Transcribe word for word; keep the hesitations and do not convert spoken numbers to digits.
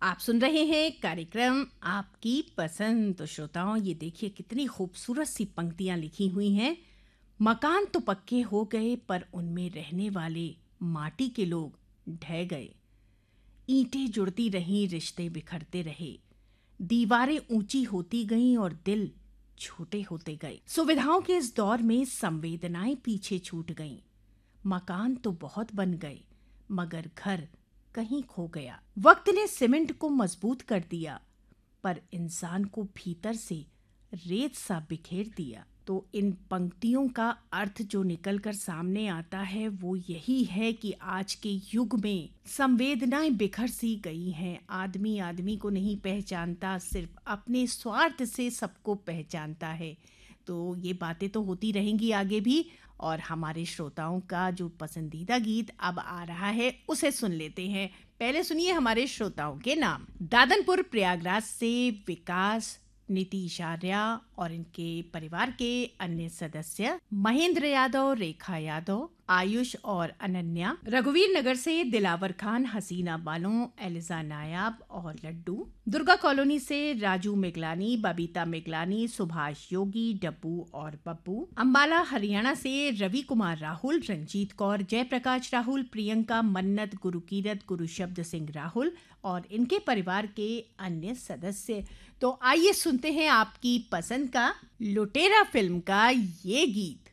आप सुन रहे हैं कार्यक्रम आपकी पसंद। तो श्रोताओं, ये देखिए कितनी खूबसूरत सी पंक्तियां लिखी हुई हैं। मकान तो पक्के हो गए पर उनमें रहने वाले माटी के लोग ढह गए। ईंटें जुड़ती रहीं, रिश्ते बिखरते रहे। दीवारें ऊंची होती गईं और दिल छोटे होते गए। सुविधाओं के इस दौर में संवेदनाएं पीछे छूट गईं। मकान तो बहुत बन गए मगर घर कहीं खो गया। वक्त ने सीमेंट को मजबूत कर दिया पर इंसान को भीतर से रेत सा बिखेर दिया। तो इन पंक्तियों का अर्थ जो निकल कर सामने आता है वो यही है कि आज के युग में संवेदनाएं बिखर सी गई हैं। आदमी आदमी को नहीं पहचानता, सिर्फ अपने स्वार्थ से सबको पहचानता है। तो ये बातें तो होती रहेंगी आगे भी। और हमारे श्रोताओं का जो पसंदीदा गीत अब आ रहा है उसे सुन लेते हैं। पहले सुनिए हमारे श्रोताओं के नाम। दादनपुर प्रयागराज से विकास, नीतीश आर्या और इनके परिवार के अन्य सदस्य महेंद्र यादव, रेखा यादव, आयुष और अनन्या। रघुवीर नगर से दिलावर खान, हसीना बालों, एलिजा नायाब और लड्डू। दुर्गा कॉलोनी से राजू मिगलानी, बबीता मिगलानी, सुभाष योगी, डब्बू और बब्बू। अंबाला हरियाणा से रवि कुमार राहुल, रंजीत कौर, जयप्रकाश राहुल, प्रियंका, मन्नत, गुरुकीरत, गुरुशब्द सिंह राहुल और इनके परिवार के अन्य सदस्य। तो आइए सुनते हैं आपकी पसंद का लुटेरा फिल्म का ये गीत।